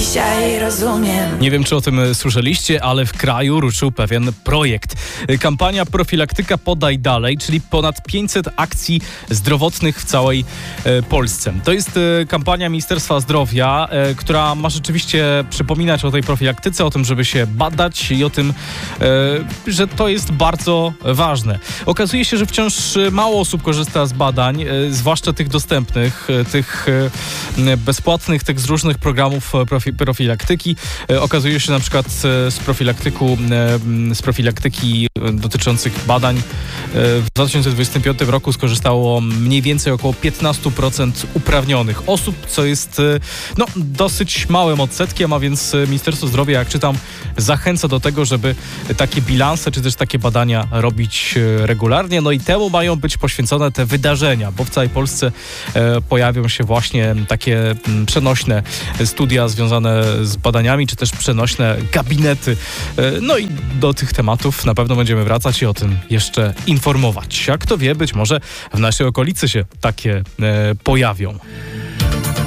dzisiaj rozumiem. Nie wiem, czy o tym słyszeliście, ale w kraju ruszył pewien projekt. Kampania Profilaktyka Podaj Dalej, czyli ponad 500 akcji zdrowotnych w całej Polsce. To jest kampania Ministerstwa Zdrowia, która ma rzeczywiście przypominać o tej profilaktyce, o tym, żeby się badać i o tym, że to jest bardzo ważne. Okazuje się, że wciąż mało osób korzysta z badań, zwłaszcza tych dostępnych, tych bezpłatnych, tych z różnych programów profilaktyki. Okazuje się, że na przykład z profilaktyki dotyczących badań w 2025 roku skorzystało mniej więcej około 15% uprawnionych osób, co jest dosyć małym odsetkiem, a więc Ministerstwo Zdrowia, jak czytam, zachęca do tego, żeby takie bilanse czy też takie badania robić regularnie. No i temu mają być poświęcone te wydarzenia, bo w całej Polsce pojawią się właśnie takie przenośne studia związane z badaniami, czy też przenośne gabinety. No i do tych tematów na pewno będziemy wracać i o tym jeszcze informować. A kto wie, być może w naszej okolicy się takie pojawią.